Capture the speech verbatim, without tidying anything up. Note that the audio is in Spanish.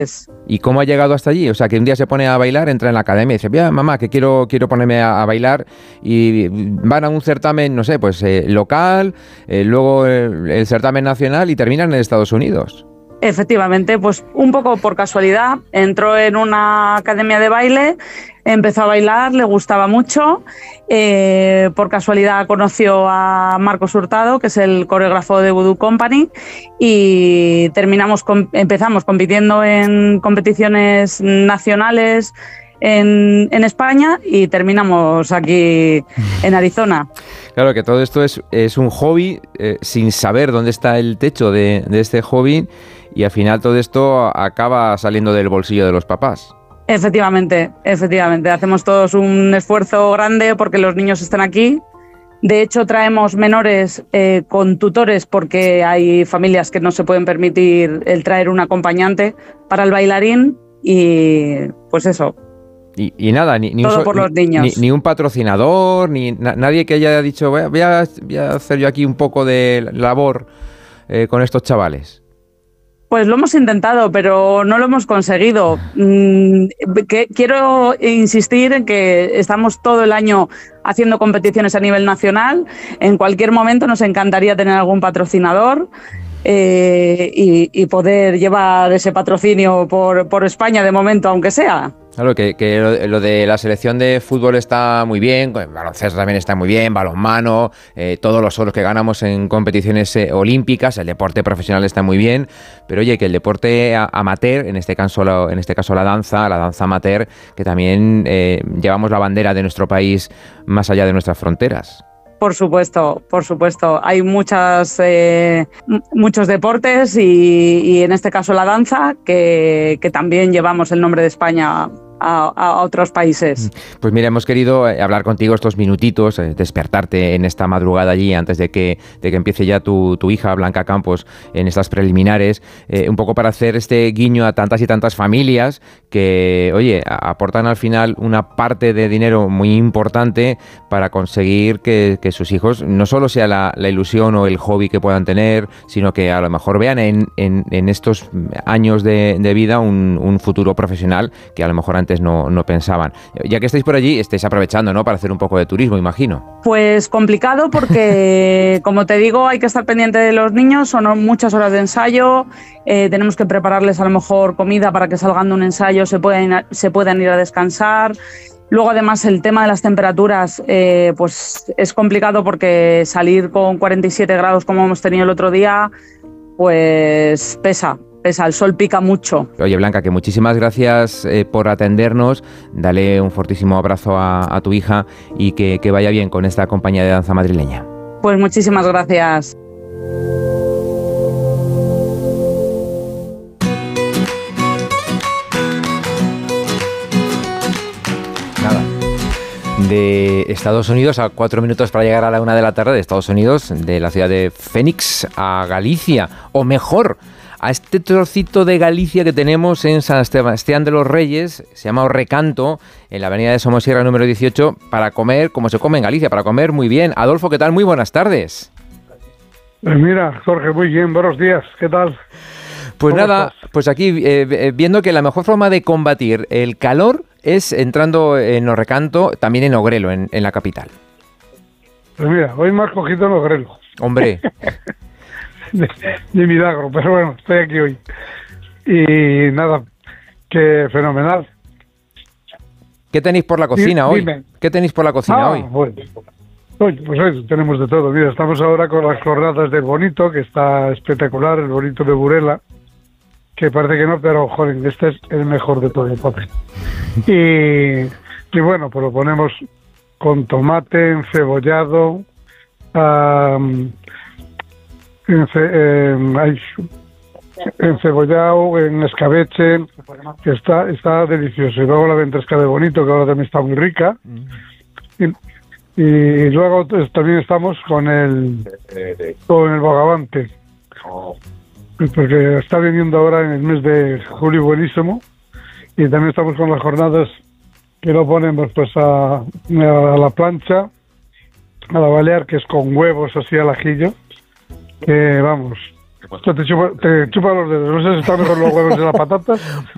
¿Y cómo ha llegado hasta allí? O sea, que un día se pone a bailar, entra en la academia y dice, mira, mamá, que quiero, quiero ponerme a, a bailar, y van a un certamen, no sé, pues eh, local, eh, luego el, el certamen nacional y terminan en Estados Unidos. Efectivamente, pues un poco por casualidad, entró en una academia de baile, empezó a bailar, le gustaba mucho, eh, por casualidad conoció a Marcos Hurtado, que es el coreógrafo de Voodoo Company, y terminamos, com- empezamos compitiendo en competiciones nacionales en, en España y terminamos aquí en Arizona. Claro que todo esto es, es un hobby eh, sin saber dónde está el techo de, de este hobby, y al final todo esto acaba saliendo del bolsillo de los papás. Efectivamente, efectivamente. Hacemos todos un esfuerzo grande porque los niños estén aquí. De hecho, traemos menores eh, con tutores porque hay familias que no se pueden permitir el traer un acompañante para el bailarín y pues eso. Y, y nada, ni, ni, Todo un, por los niños. Ni, ni un patrocinador, ni na, nadie que haya dicho, voy a, voy, a, voy a hacer yo aquí un poco de labor eh, con estos chavales. Pues lo hemos intentado, pero no lo hemos conseguido. Mm, que, quiero insistir en que estamos todo el año haciendo competiciones a nivel nacional. En cualquier momento nos encantaría tener algún patrocinador eh, y, y poder llevar ese patrocinio por, por España de momento, aunque sea. Claro, que, que lo, lo de la selección de fútbol está muy bien, el baloncesto también está muy bien, balonmano, eh, todos los oros que ganamos en competiciones eh, olímpicas, el deporte profesional está muy bien, pero oye, que el deporte a, amateur, en este caso la, en este caso la danza, la danza amateur, que también eh, llevamos la bandera de nuestro país más allá de nuestras fronteras. Por supuesto, por supuesto. Hay muchas, eh, muchos deportes y, y en este caso la danza, que, que también llevamos el nombre de España a, a otros países. Pues mira, hemos querido hablar contigo estos minutitos, eh, despertarte en esta madrugada allí antes de que, de que empiece ya tu, tu hija Blanca Campos en estas preliminares, eh, un poco para hacer este guiño a tantas y tantas familias que, oye, aportan al final una parte de dinero muy importante para conseguir que, que sus hijos no solo sea la, la ilusión o el hobby que puedan tener, sino que a lo mejor vean en, en, en estos años de, de vida un, un futuro profesional que a lo mejor antes No, no pensaban. Ya que estáis por allí, estáis aprovechando, ¿no?, para hacer un poco de turismo, imagino. Pues complicado porque, como te digo, hay que estar pendiente de los niños, son muchas horas de ensayo, eh, tenemos que prepararles a lo mejor comida para que salgan de un ensayo, se puedan, se puedan ir a descansar. Luego, además, el tema de las temperaturas, eh, pues es complicado porque salir con cuarenta y siete grados como hemos tenido el otro día, pues pesa. Pesa, el sol pica mucho. Oye, Blanca, que muchísimas gracias eh, por atendernos. Dale un fortísimo abrazo a, a tu hija y que, que vaya bien con esta compañía de danza madrileña. Pues muchísimas gracias. Nada. De Estados Unidos a cuatro minutos para llegar a la una de la tarde de Estados Unidos, de la ciudad de Phoenix a Galicia, o mejor, a este trocito de Galicia que tenemos en San Sebastián de los Reyes, se llama Recanto, en la avenida de Somosierra número dieciocho, para comer como se come en Galicia, para comer muy bien. Adolfo, ¿qué tal? Muy buenas tardes. Pues mira, Jorge, muy bien, buenos días, ¿qué tal? Pues nada, estás? Pues aquí eh, viendo que la mejor forma de combatir el calor es entrando en Recanto, también en Ogrelo, en, en la capital. Pues mira, hoy me has cogido en Ogrelo. Hombre... De, de milagro, pero bueno, estoy aquí hoy. Y nada, que fenomenal. ¿Qué tenéis por la cocina Dime. hoy? ¿Qué tenéis por la cocina ah, hoy? Bueno, hoy? Pues hoy tenemos de todo. Mira, estamos ahora con las jornadas del Bonito, que está espectacular, el Bonito de Burela, que parece que no, pero joder, este es el mejor de todo el papel. Y, y bueno, pues lo ponemos con tomate, encebollado, um, Ence, eh, hay encebollado, en escabeche, que está está delicioso. Y luego la ventresca de Bonito, que ahora también está muy rica. Y, y luego pues, también estamos con el con el bogavante, porque está viniendo ahora en el mes de julio buenísimo. Y también estamos con las jornadas que lo ponemos pues a, a la plancha, a la balear, que es con huevos así al ajillo. Que vamos, te chupa, te chupa los dedos. No sé si están mejor los huevos de las patatas